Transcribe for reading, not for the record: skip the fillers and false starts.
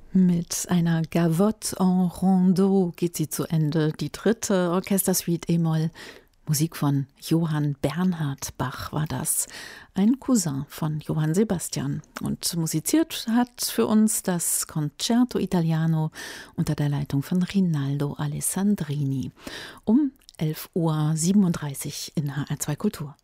Mit einer Gavotte en Rondeau geht sie zu Ende. Die dritte Orchestersuite E-Moll. Musik von Johann Bernhard Bach war das. Ein Cousin von Johann Sebastian. Und musiziert hat für uns das Concerto Italiano unter der Leitung von Rinaldo Alessandrini. Um 11:37 Uhr in HR2 Kultur.